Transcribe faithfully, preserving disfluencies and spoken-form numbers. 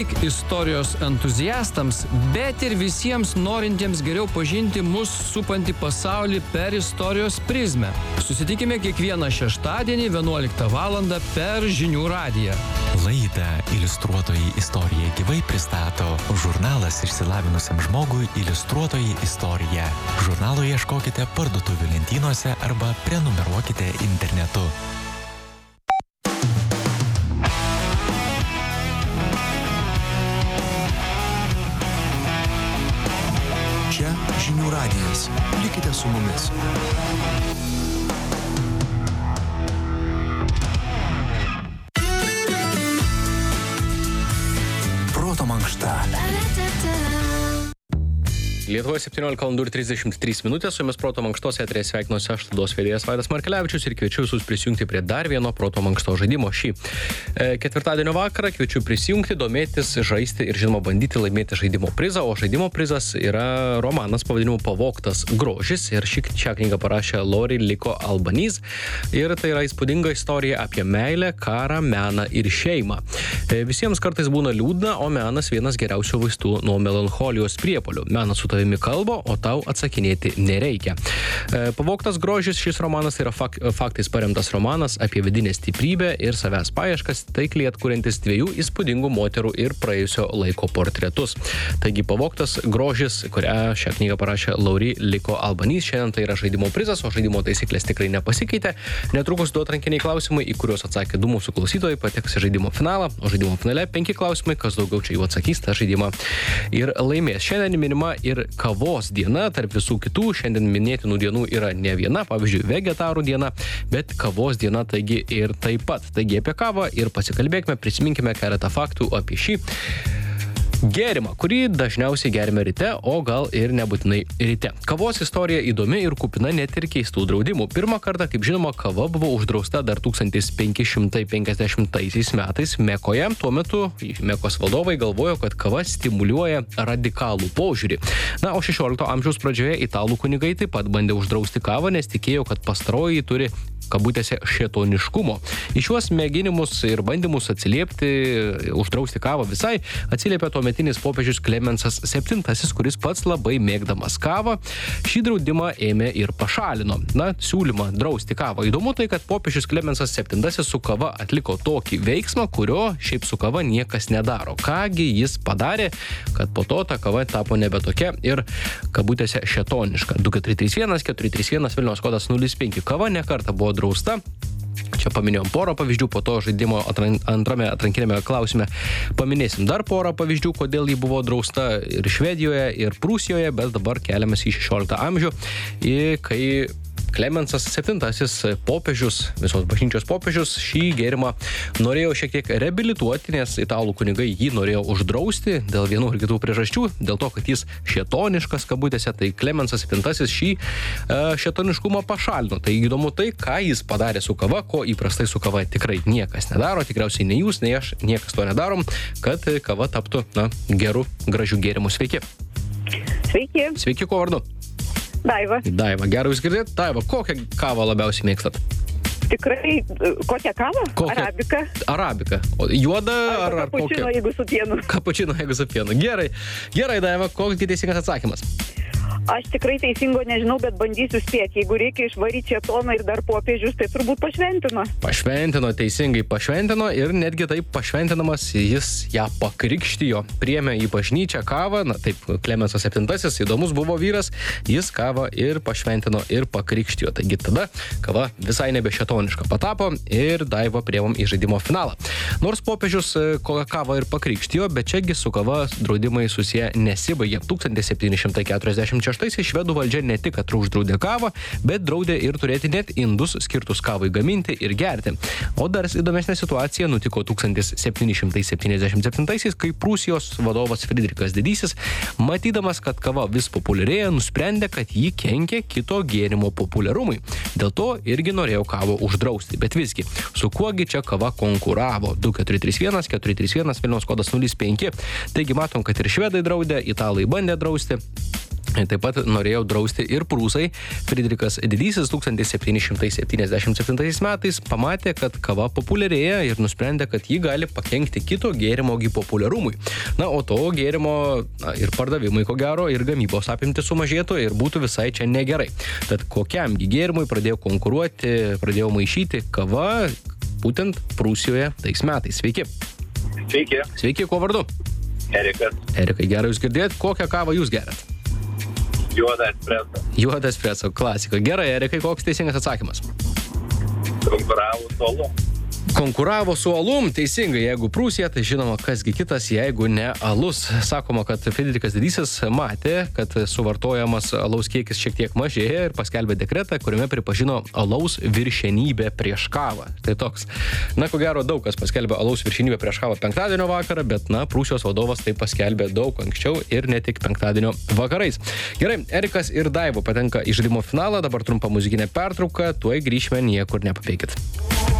Tik istorijos entuziastams, bet ir visiems norintiems geriau pažinti mus supantį pasaulį per istorijos prizmę. Susitikime kiekvieną šeštadienį vienuoliktą valandą per Žinių radiją. Laidą Iliustruotoji istorija gyvai pristato žurnalas išsilavinusiam žmogui Iliustruotoji istorija. Žurnalo ieškokite parduotuvių lentynose arba prenumeruokite internetu. Čia Žinių radijas. Likite su mumis. Proto mankšta. Lietuvoje septyniolika valandų ir trisdešimt trys minutės, su jumis Proto mankštos eteryje sveikinuosi aš, laidos vedėjas Vaidas Markelevičius, ir kviečiu visus prisijungti prie dar vieno Proto mankštos žaidimo šį e, ketvirtadienio vakarą. Kviečiu prisijungti, domėtis, žaisti ir žinoma bandyti laimėti žaidimo prizą, o žaidimo prizas yra romanas pavadinimu Pavogtas grožis, ir šį, šią knygą parašė Lori Liko Albanese, ir tai yra įspūdinga istorija apie meilę, karą, meną ir šeimą. E, visiems kartais būna liūdna, o menas vienas geriausių vaistų nuo melancholijos priepuolių. Menas su tavimi kalba, o tau atsakinėti nereikia. E, Pavogtas grožis, šis romanas yra fak, faktais paremtas romanas apie vidinę stiprybę ir savęs paieškas, taikliai atkuriantis dviejų įspūdingų moterų ir praėjusio laiko portretus. Taigi Pavogtas grožis, kurią šią knygą parašė Lori Liko Albanese, šiandien tai yra žaidimo prizas, o žaidimo taisyklės tikrai nepasikeitė. Netrukus du atrankiniai klausimai, į kuriuos atsakė du mūsų klausytojai, pateks į žaidimo finalą, o žaidimo finale penki klausimai, kas daugiau čia jų atsakys, tą žaidimą ir laimės. Šiandien minima ir kavos diena, tarp visų kitų šiandien minėtinų dienų yra ne viena, pavyzdžiui, vegetarų diena, bet kavos diena taigi ir taip pat. Taigi apie kavą ir pasikalbėkime, prisiminkime keletą faktų apie šį gėrimą, kurį dažniausiai gerime ryte, o gal ir nebūtinai ryte. Kavos istorija įdomi ir kupina net ir keistų draudimų. Pirmą kartą, kaip žinoma, kava buvo uždrausta dar tūkstantis penki šimtai penkiasdešimtaisiais metais Mekoje. Tuo metu Mekos valdovai galvojo, kad kava stimuliuoja radikalų požiūrį. Na, o šešiolikto amžiaus pradžioje italų kunigai taip pat bandė uždrausti kavą, nes tikėjo, kad pastaroji turi kabutėse šėtoniškumo. Į šiuos mėginimus ir bandymus atsiliepti, uždrausti kavą visai, atsiliepė tuometinis popiežius Klemensas septintasis, kuris pats labai mėgdamas kavą, šį draudimą ėmė ir pašalino. Na, siūlymą drausti kavą. Įdomu tai, kad popiežius Klemensas septintasis su kava atliko tokį veiksmą, kurio šiaip su kava niekas nedaro. Kągi jis padarė, kad po to ta kava tapo nebe tokia ir kabutėse šėtoniška. du keturi trys vienas keturi trys vienas Vilniaus kodas nulis penki. Kava nekartą buvo drausta. Čia paminėjom porą pavyzdžių, po to žaidimo atran, antrame atrankinėme klausime paminėsim dar porą pavyzdžių, kodėl ji buvo drausta ir Švedijoje, ir Prūsijoje, bet dabar keliamės į šešioliktą amžių, kai Klemensas septintasis popiežius, visos bažnyčios popiežius, šį gėrimą norėjo šiek tiek reabilituoti, nes italų kunigai jį norėjo uždrausti dėl vienų ir kitų priežasčių, dėl to, kad jis šėtoniškas kabutėse, tai Klemensas septintasis šį uh, šėtoniškumą pašalino. Tai įdomu tai, ką jis padarė su kava, ko įprastai su kava tikrai niekas nedaro, tikriausiai nei jūs, nei aš, niekas to nedarom, kad kava taptų, na, geru, gražiu gėrimu. Sveiki. Sveiki. Sveiki, kuo vardu? Daiva. Daiva, gerai jūs girdėt. Daiva, kokią kavą labiausiai mėgstat? Tikrai, kokią kavą? Kokią? Arabika. Arabika. O juoda ar, ar kokią? Kapučino, jeigu su pienu. Kapučino, jeigu su pienu. Gerai. Gerai, Daiva, koks teisingas atsakymas? Aš tikrai teisingo nežinau, bet bandysiu spėti. Jeigu reikia išvaryti šėtoną ir dar popiežius, tai turbūt pašventino. Pašventino, teisingai pašventino, ir netgi taip pašventinamas jis ją pakrikštijo. Priėmė į bažnyčią kavą, na taip, Klemensas septintasis, įdomus buvo vyras, jis kavą ir pašventino ir pakrikštijo. Taigi tada kava visai nebe šėtoniška patapo ir Daiva priėmėm į žaidimo finalą. Nors popiežius kavą ir pakrikštijo, bet čiagi su kava draudimai susiję nesibaigė. tūkstantis septyni šimtai keturiasdešimt šeštaisiais švedų valdžia ne tik kad uždraudė kavą, bet draudė ir turėti net indus skirtus kavai gaminti ir gerti. O dar įdomesnė situacija nutiko tūkstantis septyni šimtai septyniasdešimt septintaisiais, kai Prūsijos vadovas Fridrikas Didysis, matydamas, kad kava vis populiarėja, nusprendė, kad ji kenkia kito gėrimo populiarumui. Dėl to irgi norėjo kavą uždrausti. Bet visgi, su kuogi čia kava konkuravo? du keturi trys vienas keturi trys vienas Vilniaus kodas nulis penki. Taigi matom, kad ir švedai draudė, italai bandė drausti. Taip pat norėjo drausti ir prūsai. Fridrikas Didysis tūkstantis septyni šimtai septyniasdešimt septintaisiais metais pamatė, kad kava populiarėja ir nusprendė, kad ji gali pakenkti kito gėrimo gi populiarumui. Na, o to gėrimo na, ir pardavimai, ko gero, ir gamybos apimtis sumažėtų ir būtų visai čia negerai. Tad kokiamgi gėrimui pradėjo konkuruoti, pradėjo maišyti kava būtent Prūsijoje tais metais. Sveiki. Sveiki. Sveiki, kuo vardu? Erikas. Erikai, gerai jūs girdėjot, kokią kavą jūs gerat? Juodą espresso. Juodą espresso, klasika. Gerai, Erikai, koks teisingas atsakymas? Konkuravo su alum. Konkuravo su alum, teisingai, jeigu Prūsija, tai žinoma, kasgi kitas, jeigu ne alus. Sakoma, kad Fridrikas Didysis matė, kad suvartojamas alaus kiekis šiek tiek mažėja ir paskelbė dekretą, kuriame pripažino alaus viršenybę prieš kavą. Tai toks. Na, ko gero, daug kas paskelbė alaus viršenybę prieš kavą penktadienio vakarą, bet, na, Prūsijos vadovas tai paskelbė daug anksčiau ir ne tik penktadienio vakarais. Gerai, Erikas ir Daiva patenka į žaidimo finalą, dabar trumpa muzikinė pertrauka, tuoj grįšime, niekur nepapėkit.